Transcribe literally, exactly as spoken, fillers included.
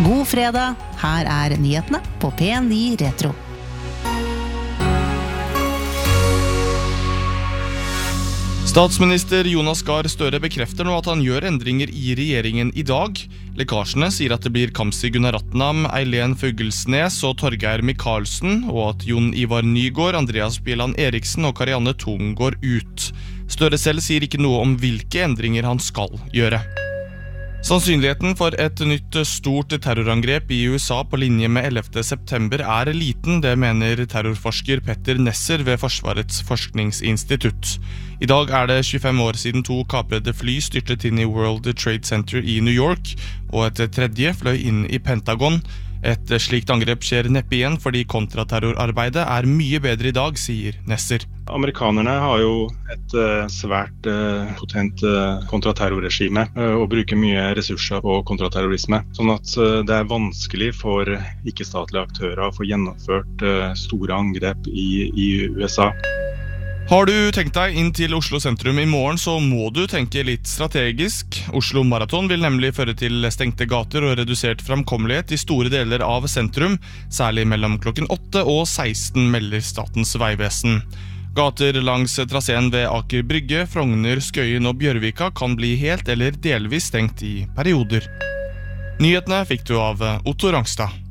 God fredag, her er nyhetene på P ni Retro. Statsminister Jonas Gahr Støre bekrefter nå at han gjør endringer i regjeringen i dag. Lekkasjene sier at det blir Kamzy Gunaratnam, Eileen Fuglesnes og Torgeir Michaelsen, og at Jon Ivar Nygård, Andreas Bjelland Eriksen og Karianne Tung går ut. Støre selv sier ikke noe om hvilke endringer han skal gjøre. Sannsynligheten for et nytt stort terrorangrep i U S A på linje med ellevte september er liten, det mener terrorforsker Petter Nesser ved Forsvarets forskningsinstitutt. I dag er det tjuefem år siden to kaprede fly styrtet inn i World Trade Center i New York, og et tredje fløy inn i Pentagon. Et slikt angrep skjer neppe igjen fordi kontraterrorarbeidet er mye bedre i dag, sier Nesser. Amerikanerne har jo et uh, svært uh, potent uh, kontraterrorregime uh, og bruker mye ressurser på kontraterrorisme. Sånn at uh, det er vanskelig for ikke-statlige aktører å få gjennomført uh, store angrep i, i U S A. Har du tenkt deg inn til Oslo sentrum i morgen, så må du tenke litt strategisk. Oslo Marathon vil nemlig føre til stengte gater og redusert framkommelighet i store deler av sentrum, særlig mellom klokken åtte og seksten, melder Statens vegvesen. Gater langs traseen ved Aker Brygge, Frogner, Skøyen og Bjørvika kan bli helt eller delvis stengt i perioder. Nyhetene fikk du av Otto Rangstad.